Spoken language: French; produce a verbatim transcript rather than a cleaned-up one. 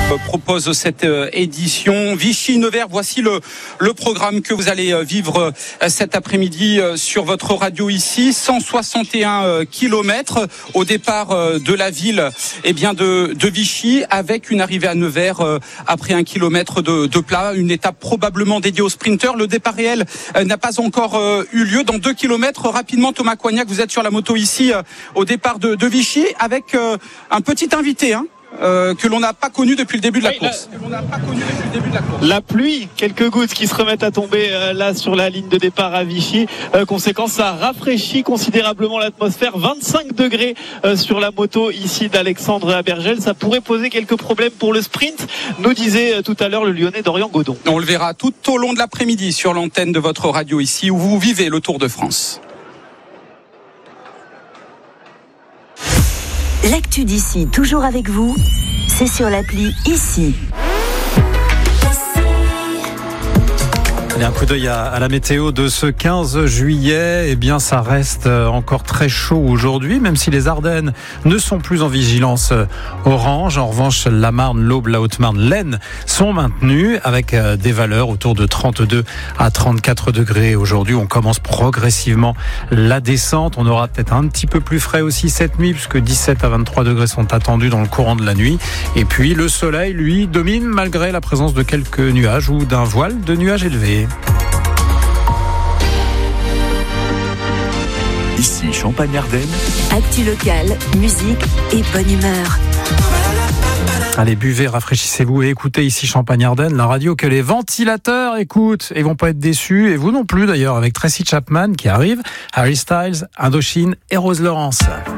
propose cette édition Vichy-Nevers. Voici le, le programme que vous allez vivre cet après-midi sur votre radio ici. cent soixante et un kilomètres au départ de la ville eh bien de, de Vichy, avec une arrivée à Nevers après un kilomètre de, de plat. Une étape probablement dédiée aux sprinteurs. Le départ réel n'a pas encore eu lieu. Dans deux kilomètres, rapidement, Thomas Coignac, vous êtes sur la moto ici au départ de, de Vichy avec un petit invité, hein. Euh, que l'on n'a pas connu depuis le début de la oui, course. La... Que l'on n'a pas connu depuis le début de la course. La pluie, quelques gouttes qui se remettent à tomber euh, là sur la ligne de départ à Vichy. Euh, conséquence, ça rafraîchit considérablement l'atmosphère. vingt-cinq degrés euh, sur la moto ici d'Alexandre Abergel. Ça pourrait poser quelques problèmes pour le sprint, nous disait euh, tout à l'heure le Lyonnais Dorian Godon. On le verra tout au long de l'après-midi sur l'antenne de votre radio ici où vous vivez le Tour de France. L'actu d'ici, toujours avec vous, c'est sur l'appli Ici. Allez, un coup d'œil à, à la météo de ce quinze juillet. Eh bien, ça reste encore très chaud aujourd'hui, même si les Ardennes ne sont plus en vigilance orange. En revanche, la Marne, l'Aube, la Haute-Marne, l'Aisne sont maintenues avec des valeurs autour de trente-deux à trente-quatre degrés. Aujourd'hui, on commence progressivement la descente. On aura peut-être un petit peu plus frais aussi cette nuit, puisque dix-sept à vingt-trois degrés sont attendus dans le courant de la nuit. Et puis, le soleil, lui, domine malgré la présence de quelques nuages ou d'un voile de nuages élevés. Ici, Champagne-Ardenne. Actu locale, musique et bonne humeur. Allez, buvez, rafraîchissez-vous et écoutez ici Champagne-Ardenne, la radio que les ventilateurs écoutent et vont pas être déçus, et vous non plus d'ailleurs, avec Tracy Chapman qui arrive, Harry Styles, Indochine et Rose Laurence.